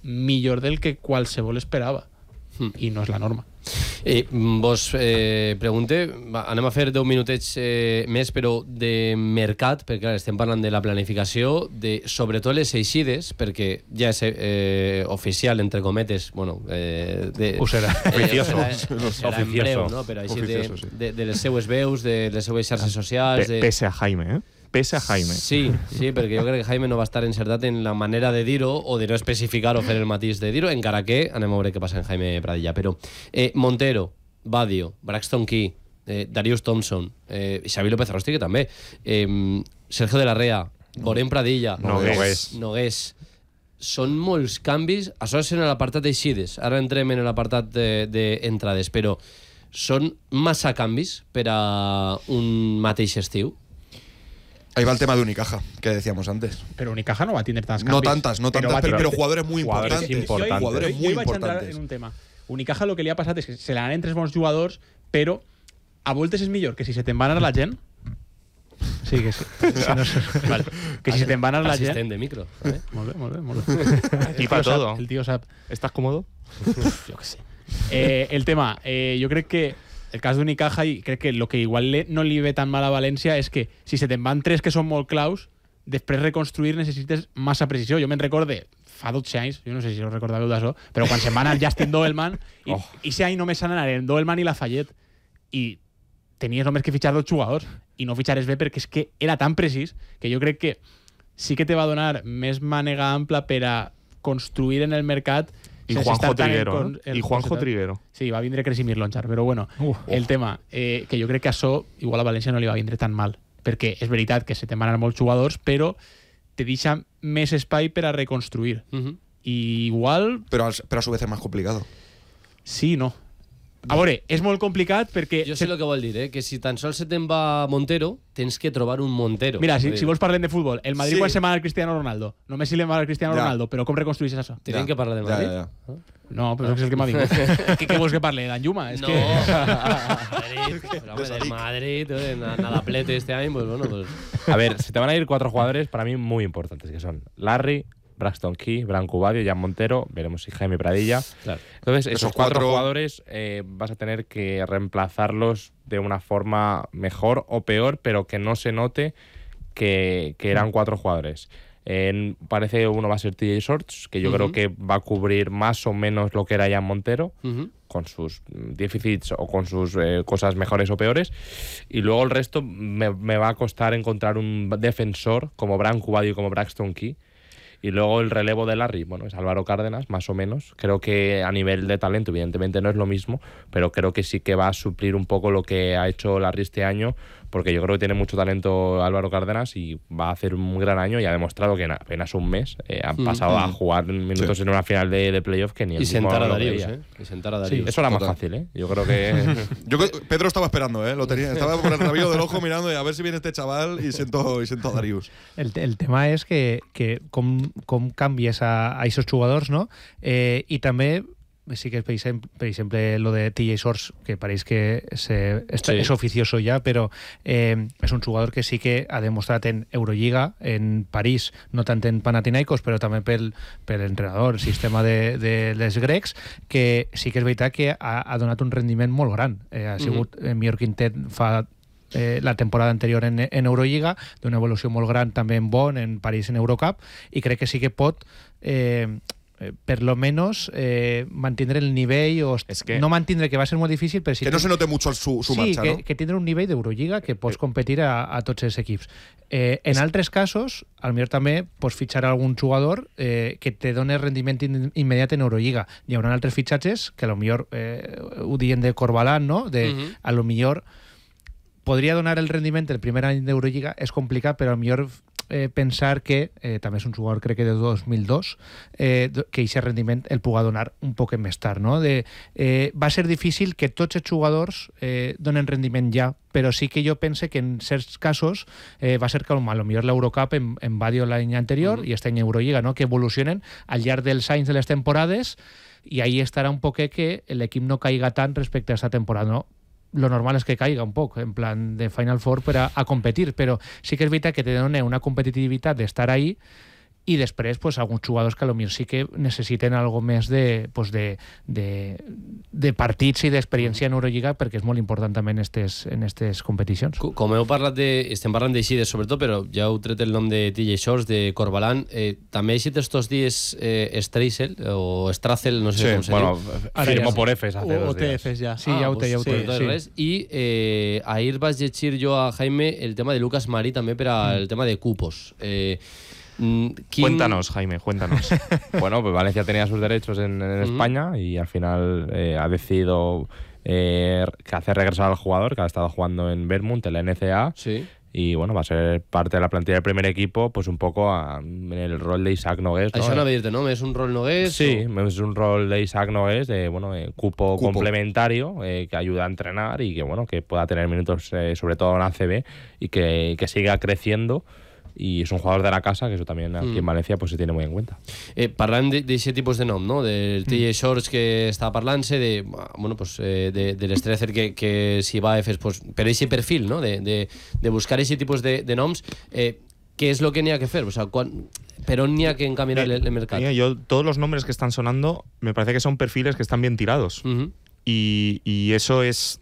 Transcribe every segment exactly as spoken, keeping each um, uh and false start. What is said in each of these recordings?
millor del que qualsevol esperava. Mm. I no és la norma. I vos eh, pregunte, va, anem a fer deu minutets eh, més, però de mercat, perquè clar, estem parlant de la planificació, de sobretot les eixides, perquè ja és eh, oficial, entre cometes, bueno, eh, de, ho serà. Eh, Oficioso. serà, serà en breu, no? Però així de, sí. de, de les seues veus, de les seues xarxes socials... De... Pese a Jaime, eh? Pese a Jaime. Sí, sí, perquè jo crec que Jaime no va estar encertat en la manera de dir-ho o de no especificar o fer el matís de dir-ho, encara que anem a veure què passa en Jaime Pradilla. Però eh, Montero, Badio, Braxton Key, eh, Darius Thompson, eh, Xavi López Rosti, que també, eh, Sergio de la Rea, Borem Pradilla, Nogués. Nogués. Són molts canvis, això és en l'apartat d'eixides, ara entrem en l'apartat d'entrades, de, però són massa canvis per a un mateix estiu? Ahí va el tema de Unicaja, que decíamos antes. Pero Unicaja no va a tener tantas cambios. No tantas, no tantas, pero, pero, pero jugadores muy jugadores importantes. importantes. Jugadores yo, muy yo iba importantes. a entrar en un tema. Unicaja lo que li ha passat és que se l'han entre bons jugadors, però a voltes és millor que si se te'n va anar la gent. Sí, que sí. Si no, vale. Que si se te'n va anar la gent. Asistent de micro. ¿eh? Molt bé, molt bé, molt bé. Aquí para todo. Sap, el tío sap. ¿Estás cómodo? Jo que sé. Eh, el tema, eh, jo crec que el cas d'Unicaja, i crec que el que igual le, no li ve tan mal a València és que si se te'n van tres que són molt claus, després reconstruir necessites massa precisió. Jo me'n recorde fa dotze anys, jo no sé si ho recordàveu d'això, però quan se'n va anar Justin Doelman, i, oh. i si any només s'han anat en Doelman i Lafayette, i tenies només que fitxar dos jugadors, i no fitxares bé perquè és que era tan precís que jo crec que sí que te va donar més mànega ampla per a construir en el mercat. Y Juanjo Triguero, con, ¿no? Y Juanjo Triguero. Sí, va a vindre Cresimir Lonchar, però bueno, uh, el uh. tema, eh, que jo crec que això igual a València no li va vindre tan mal, perquè és veritat que se te'n van anar molts jugadors, però te deixa més espai per a reconstruir. Uh -huh. I igual... Però, però a su vez és més complicat. Sí, no. A veure, és molt complicat perquè... Jo sé el que vol dir, eh? Que si tan sols se te'n va Montero, tens que trobar un Montero. Mira, si, si vols parlem de futbol, el Madrid sí. quan se va al Cristiano Ronaldo, només si li va al Cristiano ja. Ronaldo, però com reconstruïssis això? Tenim ja. que parlar de Madrid? Ja, ja, ja. No, però no. és el que m'ha vingut. què, què vols que parle? ¿D'Anyuma? Es no, que... Madrid, pero, hombre, del Madrid, eh, nada plete este año, pues bueno, pues... A ver, se te van a ir cuatro jugadores para mí muy importantes, que son Larry, Braxton Key, Branco Badio, Jan Montero, veremos si Jaime Pradilla. Claro. Entonces, esos, esos cuatro, cuatro jugadores eh, vas a tener que reemplazarlos de una forma mejor o peor, pero que no se note que, que eran cuatro jugadores. Eh, parece que uno va a ser T J Shorts, que yo uh-huh. creo que va a cubrir más o menos lo que era Jan Montero, uh-huh. con sus déficits o con sus eh, cosas mejores o peores. Y luego el resto me, me va a costar encontrar un defensor como Branco Badio y como Braxton Key. Y luego el relevo de Larry, bueno, es Álvaro Cárdenas, más o menos. Creo que a nivel de talento, evidentemente no es lo mismo, pero creo que sí que va a suplir un poco lo que ha hecho Larry este año, porque yo creo que tiene mucho talento Álvaro Cárdenas y va a hacer un gran año y ha demostrado que en apenas un mes eh, han mm, pasado mm. a jugar minutos sí. en una final de, de playoff que ni el y mismo sentar a lo Darius, veía. ¿eh? Y sentar a Darius. Sí, eso era Total. más fácil, ¿eh? Yo creo que... yo, Pedro estaba esperando, ¿eh? Lo tenía, estaba por el rabillo del ojo mirando y a ver si viene este chaval y siento, y siento a Darius. El, el tema és que, que com, com canvies a, a aquests jugadors, no? Eh, I també sí que, per exemple, per exemple lo de T J Shorts, que pareix que és, és, sí. és oficioso ja, però eh, és un jugador que sí que ha demostrat en Eurolliga, en París, no tant en Panathinaikos, però també pel, per l'entrenador, el sistema de, de les grecs, que sí que és veritat que ha, ha donat un rendiment molt gran. Eh, ha sigut mm-hmm. el millor quintet fa Eh, la temporada anterior en, en Eurolliga, d'una evolució molt gran també en Bonn, en París, en Eurocup, i crec que sí que pot eh, per lo menos eh, mantindre el nivell o es que no mantindre, que va ser molt difícil, però sí que no se note mucho su, su sí, marcha, que, ¿no? que tindre un nivell d'Eurolliga que pots competir a, a tots els equips. Eh, en altres casos, al millor també pots fitxar algun jugador eh, que te doni rendiment in, immediat en Eurolliga. Hi haurà altres fitxatges que a lo millor eh, ho dient de Corbalán, no? De, uh-huh. a lo millor podria donar el rendiment el primer any d'Eurolliga, és complicat, però millor eh, pensar que, eh, també és un jugador crec que de dos mil dos, eh, que aquest rendiment el puga donar un poc més tard, no? De, eh, va ser difícil que tots els jugadors eh, donen rendiment ja, però sí que jo pense que en certs casos eh, va ser que a lo millor l'Eurocup en, en Badio l'any anterior uh-huh. i este any Eurolliga, no? Que evolucionen al llarg dels anys de les temporades i ahí estarà un poquet que l'equip no caiga tant respecte a aquesta temporada, no? Lo normal és que caiga un poc, en plan de Final Four per a, a competir, però sí que és veritat que te dona una competitivitat d'estar ahí i després pues, alguns jugadors que potser sí que necessiten algo més de, pues, de, de, de partits i d'experiència en Eurolliga, perquè és molt important també en aquestes en estes competicions. Com heu parlat de... Estem parlant d'eixides sobretot, però ja heu tret el nom de T J Shorts, de Corbalan. Eh, també ha eixit estos dies eh, Streisel o Strazel, no sé sí, com se bueno, diu. Firmó por Efes hace o, dos días. O T Fs ja. Sí, ah, ja ho té, ja ho té. Sí. I eh, ahir vaig llegir jo a Jaime el tema de Lucas Marí també per al mm. tema de cupos. Eh, ¿Quién? Cuéntanos, Jaime, cuéntanos. Bueno, pues Valencia tenía sus derechos en, en uh-huh. España y al final eh, ha decidido eh, hacer regresar al jugador que ha estado jugando en Vermont, en la N C A A. Sí. Y bueno, va a ser parte de la plantilla del primer equipo, pues un poco a, en el rol de Isaac Nogués, ¿no? Això anava a dir-te, ¿no? ¿Es un rol Nogués? Sí, o... es un rol de Isaac Nogués, de bueno, eh, cupo, cupo complementario, eh, que ayuda a entrenar y que bueno, que pueda tener minutos, eh, sobre todo en A C B, y que, que siga creciendo. Y es un jugador de la casa, que eso también aquí mm. en Valencia pues se tiene muy en cuenta. Eh, parlant d'aquest tipus de nom, no? Del T J mm. Shorts que està parlant-se, de, bueno, pues, eh, de, de l'Strecer que, que si va a Efes, pues, per aquest perfil, ¿no? De, de, de buscar aquest tipus de, de noms, eh, ¿qué es lo que n'hi ha que fer? O sea, quan, ¿pero n'hi ha que encaminar el, el mercado? Mira, yo, todos los nombres que están sonando me parece que son perfiles que están bien tirados. Uh-huh. y, y eso es...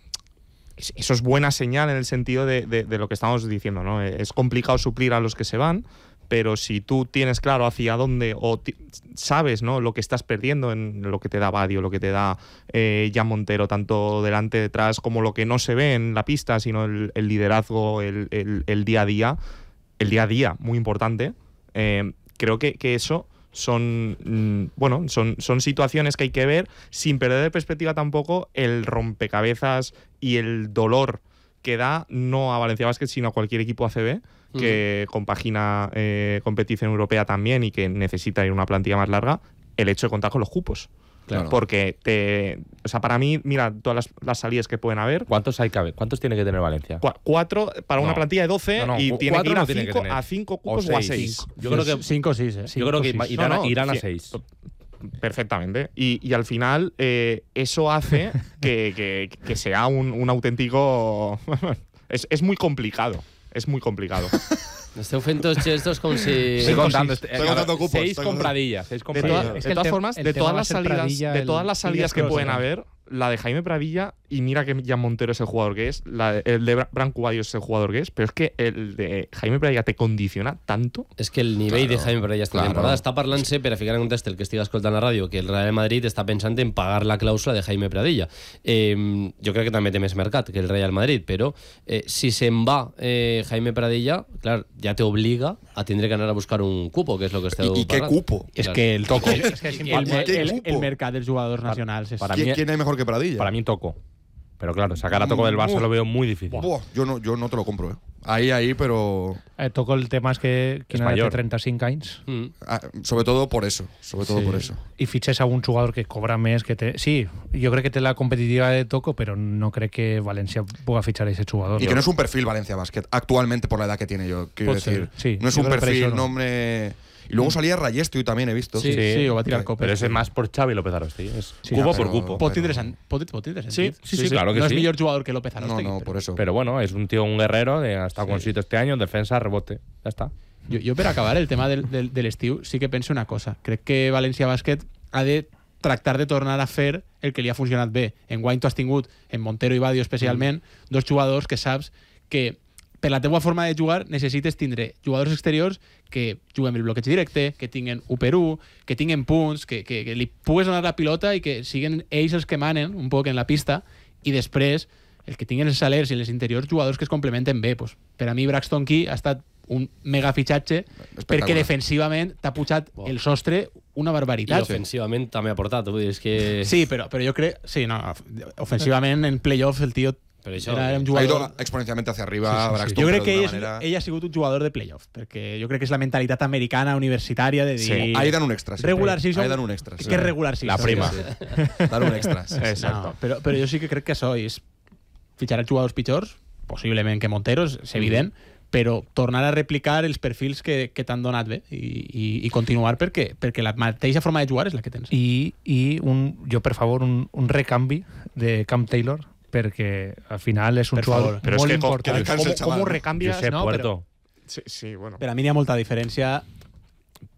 Eso es buena señal en el sentido de, de, de lo que estamos diciendo, ¿no? Es complicado suplir a los que se van, pero si tú tienes claro hacia dónde o t- sabes, ¿no? Lo que estás perdiendo en lo que te da Badio, lo que te da eh, Jan Montero, tanto delante, detrás, como lo que no se ve en la pista, sino el, el liderazgo, el, el, el día a día, el día a día, muy importante. Eh, creo que, que eso son mmm, bueno son, son situaciones que hay que ver sin perder de perspectiva tampoco el rompecabezas y el dolor que da no a Valencia Basket sino a cualquier equipo A C B que uh-huh. compagina eh, competición europea también y que necesita ir una plantilla más larga, el hecho de contar con los cupos. Claro. Porque te, o sea, para mí, mira todas las, las salidas que pueden haber. ¿Cuántos hay cabe? ¿Cuántos tiene que tener Valencia? Cu- cuatro para no. una plantilla de doce no, no, y tiene que ir a, no cinco, que a cinco cupos o, o a seis. Yo creo que cinco o seis, ¿eh? Yo creo que seis. irán, no, no, a, irán a cien, seis. Perfectamente. Y, y al final eh, eso hace que, que, que sea un, un auténtico... es, es muy complicado. Es muy complicado. Esteu fent tots gestos com si... Estoy contando, estoy contando cupos. Seis compradillas. Seis compradillas. De, toda, es de que todas te, formas, de todas las salidas, Pradilla, de todas las salidas que pueden ¿no? haber, la de Jaime Pradilla, y mira que Jan Montero es el jugador que es, la, el de Branco Badio es el jugador que es, pero es que el de Jaime Pradilla te condiciona tanto. És que el nivell claro, de Jaime Pradilla esta claro. temporada està parlant-se, per a ficar en context el que estigui escoltant la ràdio, que el Real Madrid està pensant en pagar la clàusula de Jaime Pradilla. Eh, jo crec que també té més mercat que el Real Madrid, però eh, si se'n va eh, Jaime Pradilla, clar, ja te obliga a tindre que anar a buscar un cupo, que és el que esteu ¿Y, y qué parlant. cupo? Es que el toco. Es que es el, importante. el, el, ¿Qué el cupo? mercado dels jugadors nacionals. para ¿Quién, mí- quién hay mejor que Pradilla? Para mí Toco. Pero claro, sacar a Toco del Barça Buah. lo veo muy difícil. Buah, yo, no, yo no te lo compro, ¿eh? Ahí, ahí, pero... Eh, toco el tema és que quien És té mayor. trenta-cinc anys Mm. ah, sobre todo por eso. Sobre todo sí. por eso. i fitxes a un jugador que cobra més que té... Sí, jo crec que té la competitiva de Toco, però no crec que València puga fitxar a ese jugador. Y que no es un perfil Valencia Basket, actualmente por la edad que tiene yo, quiero Puede decir. ser, sí. No es Yo un creo que perfil, por eso no. nombre... Y luego salía Rayestu también, he visto. Sí, sí, o va a tirar Que- copa. Pero ese es más por Xavi López Arosti. Es Sí, cupo ya, por pero- cupo. Pot tindre, sen- pot, pot tindre sentit. Sí, sí, sí, claro que no sí. es millor jugador que López No, Arostegui. no, pero- por eso. Pero bueno, es un tío, un guerrero, de, ha estado con sitio este año, defensa, rebote. Ya está. Jo, jo per acabar el tema del, del, de l'estiu sí que penso una cosa. Crec que València Bàsquet ha de tractar de tornar a fer el que li ha funcionat bé. En Guany tu has tingut, en Montero i Badio especialment, mm. dos jugadors que saps que per la teva forma de jugar necessites tindre jugadors exteriors que juguen el bloqueig directe, que tinguen u per u, que tinguen punts, que, que, que li pugues donar la pilota i que siguin ells els que manen un poc en la pista i després el que tinguin els salers i els interiors jugadors que es complementen bé. Pues, per a mi Braxton Key ha estat un mega fitxatge perquè defensivament t'ha pujat Wow. el sostre una I barbaritat. ofensivament també ha portat, vull dir, és que... Sí, però, però jo crec... Sí, no, ofensivament en playoff el tio Però això- era un Ha jugador... ido exponencialmente hacia arriba Sí, sí, sí. Braxton, Jo crec pero que de ell, una és, manera... ell ha sigut un jugador de playoff, perquè jo crec que és la mentalitat americana universitària de dir... Sí, ahí dan un extra. siempre. Regular season. Ahí dan un extra. sí. Què és regular season? La prima. Dan un extra. sí, sí. No, però, però jo sí que crec que això és fitxar jugadors pitjors, possiblement que Montero, és evident, però tornar a replicar els perfils que, que t'han donat bé i, i, i continuar perquè, perquè la mateixa forma de jugar és la que tens. I, i un, jo, per favor, un, un recanvi de Cam Taylor, perquè al final és un Per jugador favor. Pero es molt que co- important. que descanse el ¿Cómo, chaval, cómo ¿no? recambias? Josep no, Puerto. Sí, sí, bueno. Per a mi n'hi ha molta diferència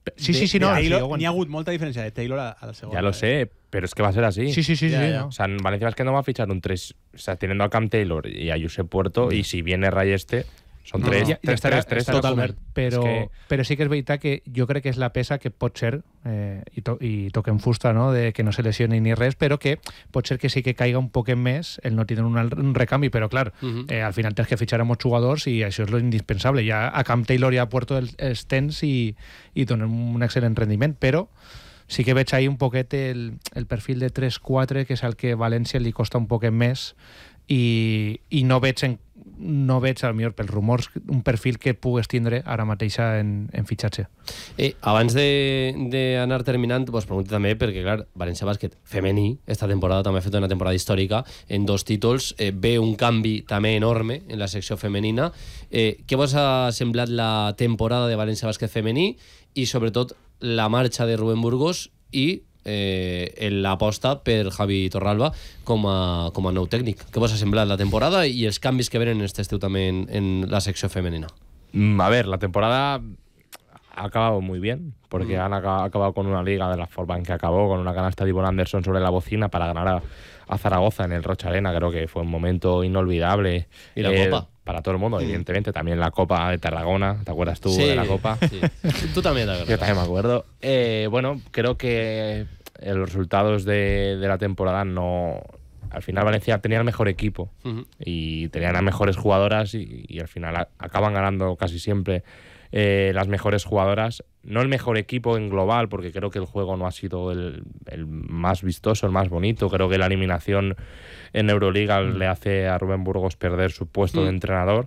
Sí, sí, sí, no. de sí, Taylor, jo ho n'hi ha hagut molta diferència de Taylor a, a la segona. Ya lo sé, pero es que va a ser así. Sí, sí, sí, Ya, sí, ya. no. O sea, en Valencia es que no va a fichar un tres, o sea, teniendo a Cam Taylor y a Josep Puerto, y si viene Rayeste, son No, tres, no, tres, Ja estarà, tres, tres, estarà totalment. cobert, però, És que- però sí que és veritat que jo crec que és la peça que pot ser, eh, i, to, i toquem fusta, no? De que no se lesioni ni res, però que pot ser que sí que caiga un poquet més el no tindre un, al- un recanvi, però clar, uh -huh. eh, al final tens que fitxar a molts jugadors i això és lo indispensable. Ja a Cam Taylor i a Puerto el, els tens i, i donen un excel·lent rendiment, però sí que veig ahí un poquet el, el perfil de tres quatre, que és el que a València li costa un poquet més, i, i no veig en, no veig, al millor pels rumors, un perfil que pugues tindre ara mateixa en, en fitxatge. Eh, abans d'anar terminant, vos pregunto també, perquè clar, València Bàsquet femení, esta temporada també ha fet una temporada històrica en dos títols, eh, ve un canvi també enorme en la secció femenina. Eh, què vos ha semblat la temporada de València Bàsquet femení i sobretot la marxa de Rubén Burgos i eh, l'aposta per Javi Torralba com a, com a nou tècnic? Què vos ha semblat la temporada i els canvis que venen este estiu també en, en la secció femenina? Mm, A ver, la temporada ha acabado muy bien, porque han aca- acabado con una liga de la forma en que acabó, con una canasta de Ivonne Anderson sobre la bocina para ganar a, a Zaragoza en el Rocha Arena. Creo que fue un momento inolvidable. ¿Y la Copa? Para todo el mundo, evidentemente. También la Copa de Tarragona, ¿te acuerdas tú de la Copa? Sí. Tú también te Yo acuerdas. también me acuerdo. Eh, bueno, creo que eh, los resultados de, de la temporada no... Al final Valencia tenía el mejor equipo Ujú. y tenían las mejores jugadoras y, y al final a- acaban ganando casi siempre eh, las mejores jugadoras. No el mejor equipo en global, porque creo que el juego no ha sido el, el más vistoso, el más bonito. Creo que la eliminación en Euroliga le hace a Rubén Burgos perder su puesto Mm. de entrenador.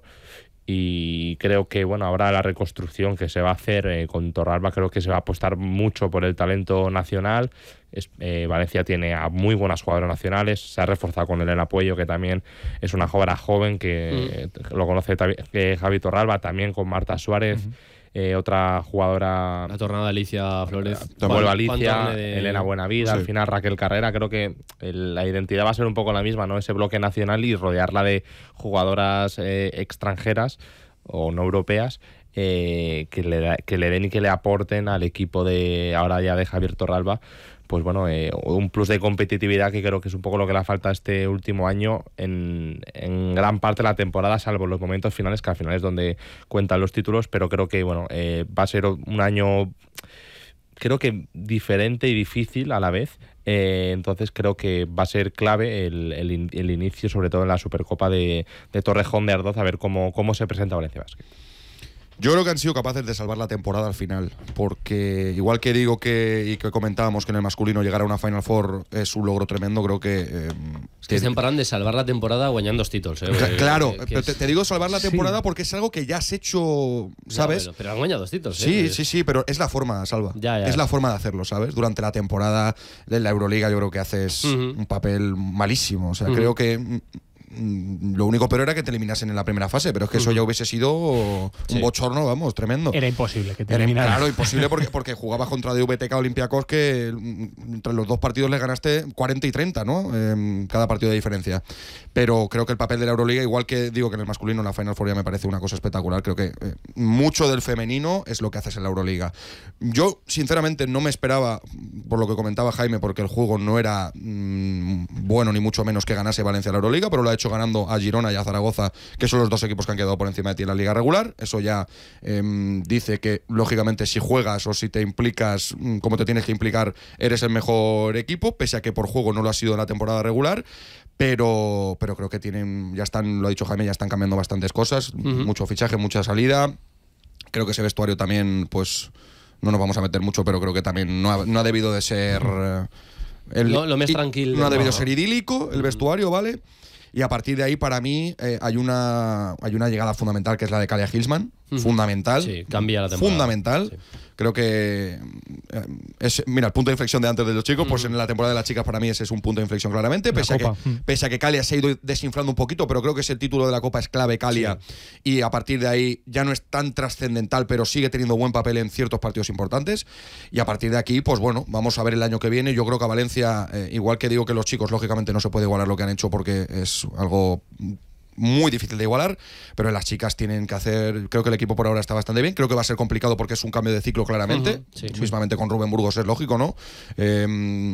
Y creo que bueno, ahora la reconstrucción que se va a hacer eh, con Torralba, creo que se va a apostar mucho por el talento nacional. Es- eh, Valencia tiene a muy buenas jugadoras nacionales, se ha reforzado con Elena Puello, que también es una jugadora joven que eh, lo conoce tabi- que Javi Torralba, también con Marta Suárez, eh, otra jugadora La tornada de Alicia Flores. vuelve Juan- Alicia, Juan Torne de- Elena Buenavida, Sí. al final Raquel Carrera. Creo que el- la identidad va a ser un poco la misma, ¿no? Ese bloque nacional y rodearla de jugadoras eh, extranjeras o no europeas eh, que, le da- que le den y que le aporten al equipo de ahora ya de Javier Torralba. Pues bueno, eh, un plus de competitividad que creo que es un poco lo que le falta este último año en, en gran parte de la temporada, salvo los momentos finales, que al final es donde cuentan los títulos, pero creo que bueno, eh, va a ser un año creo que diferente y difícil a la vez. Eh, entonces creo que va a ser clave el, el in- el inicio, sobre todo en la Supercopa de, de Torrejón de Ardoz, a ver cómo, cómo se presenta Valencia Basket. Yo creo que han sido capaces de salvar la temporada al final, porque igual que digo que y que comentábamos que en el masculino llegar a una Final Four es un logro tremendo, creo que... Eh, Es que estem parlant de salvar la temporada guanyant dos títols. Eh? Cla- Claro, Que- que pero és- te, te digo salvar la Sí. temporada porque es algo que ya has hecho, Ja, ¿sabes? Però, però han guanyat dos títols. Sí, eh? sí, sí, pero es la forma, Salva. Ya, ya. Es la forma de hacerlo, ¿sabes? Durante la temporada en la Euroliga yo creo que haces Ujú. un papel malísimo. O sea, Ujú. creo que mm, mm, lo único peor era que te eliminasen en la primera fase, pero es que eso ya hubiese sido un Sí. bochorno, vamos, tremendo. Era imposible que te Era, eliminaran. claro, imposible porque, porque jugabas contra D V T K Olympiacos que mm, entre los dos partidos le ganaste cuarenta y treinta, ¿no? Em, cada partido de diferencia. Pero creo que el papel de la Euroliga, igual que digo que en el masculino en la Final Four ya me parece una cosa espectacular, creo que eh, mucho del femenino es lo que haces en la Euroliga. Yo, sinceramente, no me esperaba, por lo que comentaba Jaime, porque el juego no era mm, bueno ni mucho menos que ganase Valencia la Euroliga, pero lo ha hecho ganando a Girona y a Zaragoza, que son los dos equipos que han quedado por encima de ti en la liga regular. Eso ya em, dice que, lógicamente, si juegas o si te implicas mm, como te tienes que implicar, eres el mejor equipo, pese a que por juego no lo ha sido en la temporada regular. Pero, pero creo que tienen, ya están, lo ha dicho Jaime, ya están cambiando bastantes cosas, mucho fichaje, mucha salida. Creo que ese vestuario también, pues, no nos vamos a meter mucho, pero creo que también no ha, no ha debido de ser eh, el- Lo- lo más y- tranquilo, No ha debido ¿no? ser idílico el vestuario, ¿vale? Y a partir de ahí, para mí, eh, hay una hay una llegada fundamental que es la de Kalia Hilsman. Fundamental. Sí, cambia la temporada. Fundamental. Sí. Creo que eh, es, mira, el punto de inflexión de antes de los chicos, pues en la temporada de las chicas para mí ese es un punto de inflexión claramente, La pese a, que, Copa. Mm. pese a que Kalia se ha ido desinflando un poquito, pero creo que ese título de la Copa es clave, Kalia, y a partir de ahí ya no es tan trascendental, pero sigue teniendo buen papel en ciertos partidos importantes, y a partir de aquí, pues bueno, vamos a ver el año que viene. Yo creo que a Valencia, eh, igual que digo que los chicos, lógicamente no se puede igualar lo que han hecho porque es algo muy difícil de igualar, pero en las chicas tienen que hacer, creo que el equipo por ahora está bastante bien, creo que va a ser complicado porque es un cambio de ciclo claramente, Uh-huh, sí. mismamente con Rubén Burgos es lógico, ¿no? Eh,